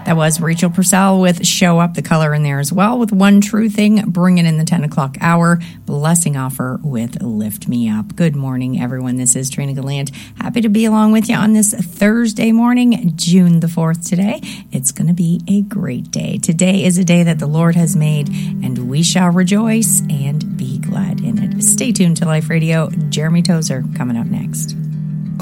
That was Rachel Purcell with Show Up, the color in there as well, with One True Thing, bringing in the 10 o'clock hour, Blessing Offer with Lift Me Up. Good morning, everyone. This is Trina Gallant. Happy to be along with you on this Thursday morning, June the 4th today. It's going to be a great day. Today is a day that the Lord has made, and we shall rejoice and be glad in it. Stay tuned to Life Radio. Jeremy Tozer coming up next.